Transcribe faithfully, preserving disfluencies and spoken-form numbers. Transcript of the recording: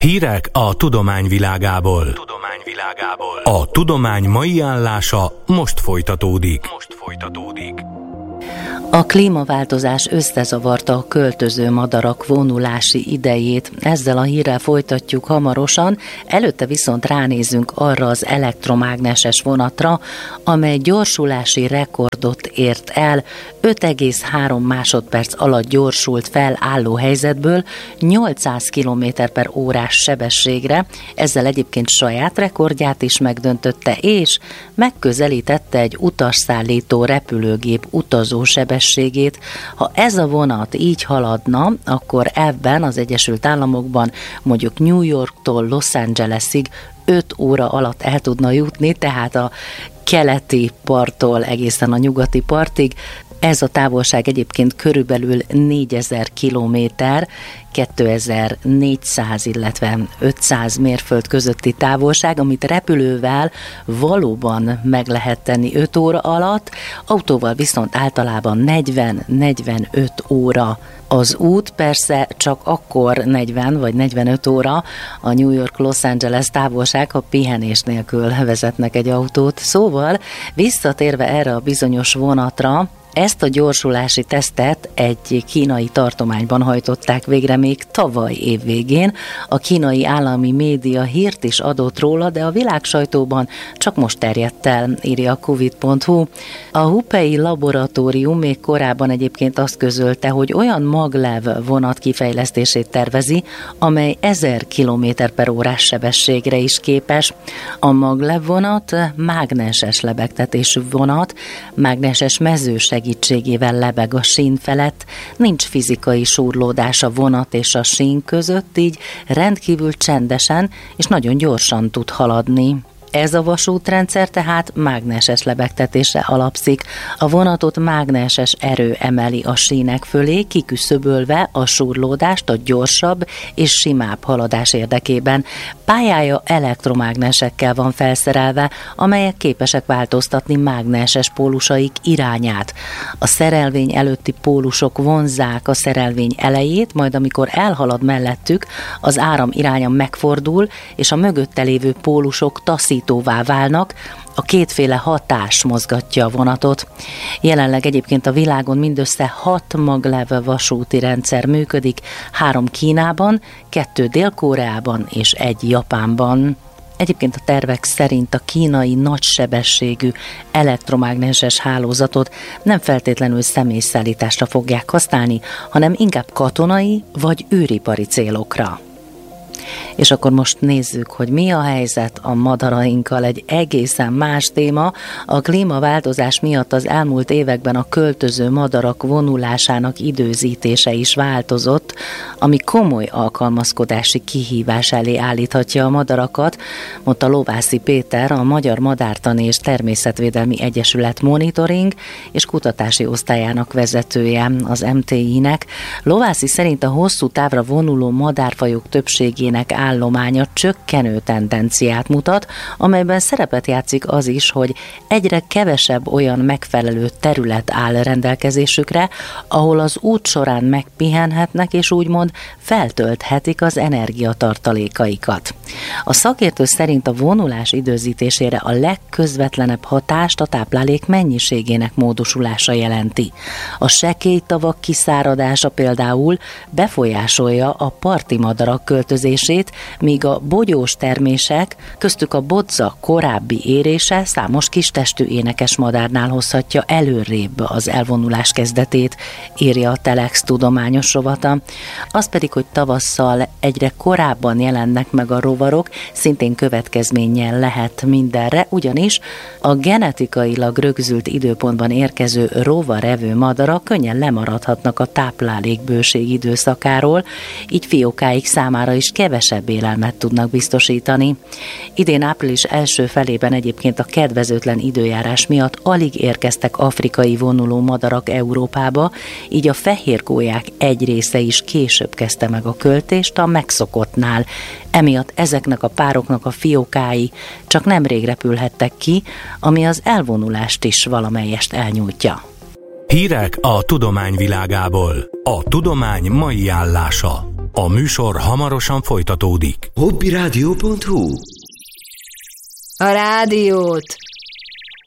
Hírek a tudomány világából. Tudomány világából. A tudomány mai állása most folytatódik. Most folytatódik. A klímaváltozás összezavarta a költöző madarak vonulási idejét. Ezzel a hírrel folytatjuk hamarosan, előtte viszont ránézünk arra az elektromágneses vonatra, amely gyorsulási rekordot ért el, öt egész három másodperc alatt gyorsult fel álló helyzetből nyolcszáz kilométer per órás sebességre, ezzel egyébként saját rekordját is megdöntötte, és megközelítette egy utasszállító repülőgép utazó sebességét. Ha ez a vonat így haladna, akkor ebben az Egyesült Államokban mondjuk New Yorktól Los Angelesig öt óra alatt el tudna jutni, tehát a keleti parttól egészen a nyugati partig. Ez a távolság egyébként körülbelül négyezer kilométer, kétezer-négyszáz, illetve ötszáz mérföld közötti távolság, amit repülővel valóban meg lehet tenni öt óra alatt, autóval viszont általában negyven-negyvenöt óra az út, persze csak akkor negyven vagy negyvenöt óra a New York-Los Angeles távolság, ha pihenés nélkül vezetnek egy autót. Szóval visszatérve erre a bizonyos vonatra, ezt a gyorsulási tesztet egy kínai tartományban hajtották végre még tavaly év végén. A kínai állami média hírt is adott róla, de a világsajtóban csak most terjedt el, írja a covid pont hu. A Hubei laboratórium még korábban egyébként azt közölte, hogy olyan maglev vonat kifejlesztését tervezi, amely ezer kilométer per órás sebességre is képes. A maglev vonat mágneses lebegtetésű vonat, mágneses mezőség segítségével lebeg a sín felett, nincs fizikai súrlódás a vonat és a sín között, így rendkívül csendesen és nagyon gyorsan tud haladni. Ez a vasútrendszer tehát mágneses lebegtetésre alapszik. A vonatot mágneses erő emeli a sínek fölé, kiküszöbölve a súrlódást a gyorsabb és simább haladás érdekében. Pályája elektromágnesekkel van felszerelve, amelyek képesek változtatni mágneses pólusaik irányát. A szerelvény előtti pólusok vonzzák a szerelvény elejét, majd amikor elhalad mellettük, az áram iránya megfordul, és a mögötte lévő pólusok taszít válnak, a kétféle hatás mozgatja a vonatot. Jelenleg egyébként a világon mindössze hat maglev vasúti rendszer működik, három Kínában, kettő Dél-Koreában és egy Japánban. Egyébként a tervek szerint a kínai nagysebességű elektromágneses hálózatot nem feltétlenül személyszállításra fogják használni, hanem inkább katonai vagy űripari célokra. És akkor most nézzük, hogy mi a helyzet a madarainkkal. Egy egészen más téma. A klímaváltozás miatt az elmúlt években a költöző madarak vonulásának időzítése is változott, ami komoly alkalmazkodási kihívás elé állíthatja a madarakat, mondta Lovászi Péter, a Magyar Madártani és Természetvédelmi Egyesület monitoring és kutatási osztályának vezetője az em té i-nek. Lovászi szerint a hosszú távra vonuló madárfajok többségének állománya csökkenő tendenciát mutat, amelyben szerepet játszik az is, hogy egyre kevesebb olyan megfelelő terület áll rendelkezésükre, ahol az út során megpihenhetnek és úgymond feltölthetik az energiatartalékaikat. A szakértő szerint a vonulás időzítésére a legközvetlenebb hatást a táplálék mennyiségének módosulása jelenti. A sekély tavak kiszáradása például befolyásolja a parti madarak költözését, míg a bogyós termések, köztük a bodza korábbi érése számos kistestű énekes madárnál hozhatja előrébb az elvonulás kezdetét, írja a Telex tudományos rovata. Az pedig, hogy tavasszal egyre korábban jelennek meg a rovarok, szintén következménnyel lehet mindenre, ugyanis a genetikailag rögzült időpontban érkező rovarevő madarak könnyen lemaradhatnak a táplálékbőség időszakáról, így fiókáik számára is kevesebb élelmet tudnak biztosítani. Idén április első felében egyébként a kedvezőtlen időjárás miatt alig érkeztek afrikai vonuló madarak Európába, így a fehérgólyák egy része is később kezdte meg a költést a megszokottnál. Emiatt ezeknek a pároknak a fiókái csak nemrég repülhettek ki, ami az elvonulást is valamelyest elnyújtja. Hírek a tudomány világából. A tudomány mai állása. A műsor hamarosan folytatódik. hobbyradio pont hu A rádiót